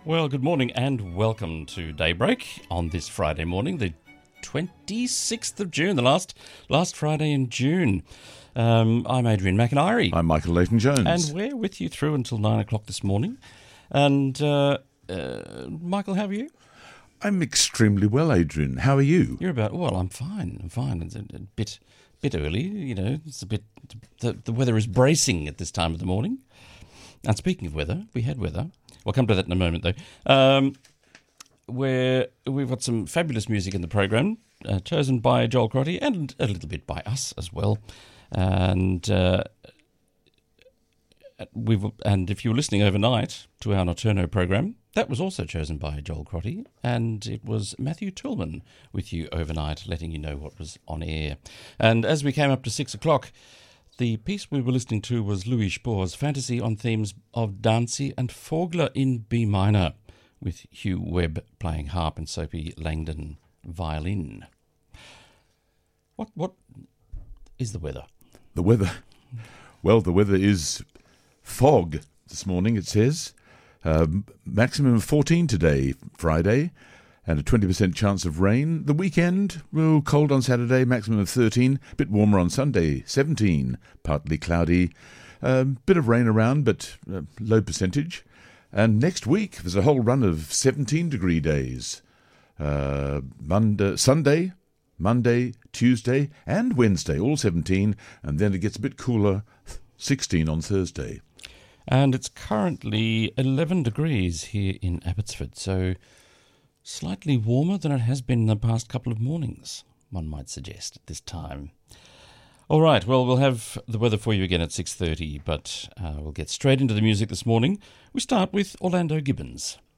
Well, good morning and welcome to Daybreak on this Friday morning, the 26th of June, the last Friday in June. I'm Adrian McIntyre. I'm Michael Leighton-Jones. And we're with you through until 9 o'clock this morning. And Michael, how are you? I'm extremely well, Adrian. How are you? Well, I'm fine. It's a bit early, you know. It's a bit. The weather is bracing at this time of the morning. And speaking of weather, we had weather. We'll come to that in a moment, though. Where we've got some fabulous music in the program, chosen by Joel Crotty and a little bit by us as well. And if you were listening overnight to our Nocturno program, that was also chosen by Joel Crotty, and it was Matthew Tillman with you overnight, letting you know what was on air. And as we came up to 6 o'clock, the piece we were listening to was Louis Spohr's Fantasy on themes of Dancy and Vogler in B minor, with Hugh Webb playing harp and Sophie Langdon violin. What is the weather? The weather? Well, the weather is fog this morning, it says. Maximum of 14 today, Friday, and a 20% chance of rain. The weekend, cold on Saturday, maximum of 13. A bit warmer on Sunday, 17. Partly cloudy. Bit of rain around, but low percentage. And next week, there's a whole run of 17-degree days. Sunday, Monday, Tuesday, and Wednesday, all 17. And then it gets a bit cooler, 16 on Thursday. And it's currently 11 degrees here in Abbotsford, so slightly warmer than it has been in the past couple of mornings, one might suggest at this time. All right, well, we'll have the weather for you again at 6:30, but we'll get straight into the music this morning. We start with Orlando Gibbons.